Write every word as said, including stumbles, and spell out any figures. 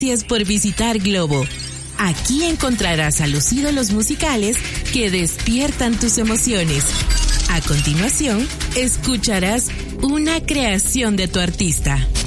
Gracias por visitar Globo. Aquí encontrarás a los ídolos musicales que despiertan tus emociones. A continuación, escucharás una creación de tu artista.